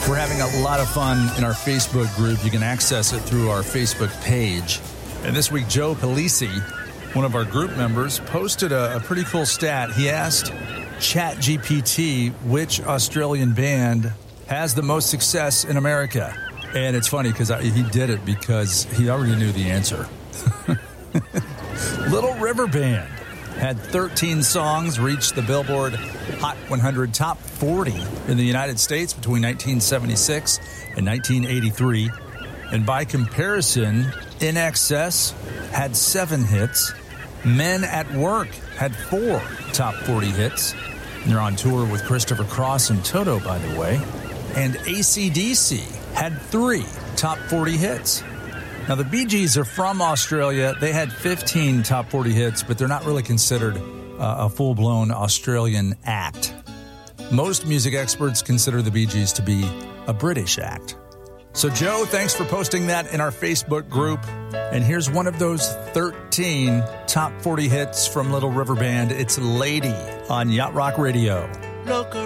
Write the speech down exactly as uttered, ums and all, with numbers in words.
We're having a lot of fun in our Facebook group. You can access it through our Facebook page. And this week, Joe Polisi, one of our group members, posted a, a pretty cool stat. He asked ChatGPT which Australian band has the most success in America. And it's funny because he did it because he already knew the answer. Little River Band had thirteen songs reach the Billboard Hot one hundred Top forty in the United States between nineteen seventy-six and nineteen eighty-three. And by comparison, In Excess had seven hits. Men at Work had four top forty hits. And they're on tour with Christopher Cross and Toto, by the way. And A C D C had three top forty hits. Now, the Bee Gees are from Australia. They had fifteen top forty hits, but they're not really considered uh, a full-blown Australian act. Most music experts consider the Bee Gees to be a British act. So, Joe, thanks for posting that in our Facebook group. And here's one of those thirteen top forty hits from Little River Band. It's Lady on Yacht Rock Radio. Look